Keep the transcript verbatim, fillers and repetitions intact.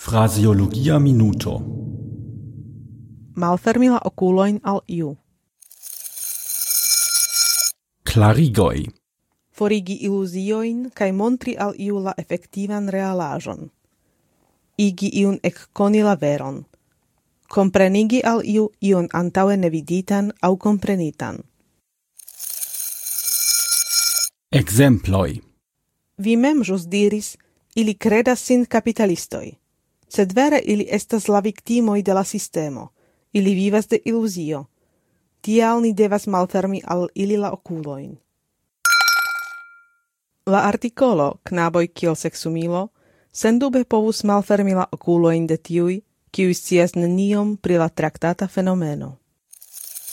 Fraseologia minuto. Malfermi la okulojn al iu. Klarigoj. Forigi iluziojn kaj montri al iu la efektivan realaĵon. Igi iun ekkoni la veron. Komprenigi al iu ion antaŭe neviditan aŭ komprenitan. Ekzemploj. Vi mem ĵus diris, ili kredas sin kapitalistoj. Sed vere ili estas la viktimoj de la sistemo. Ili vivas de iluzio. Tial ni devas malfermi al ili la okulojn. La artikolo Knaboj kiel seksumilo sendube povus malfermi la okulojn de tiuj, kiuj scias neniom pri la traktata fenomeno.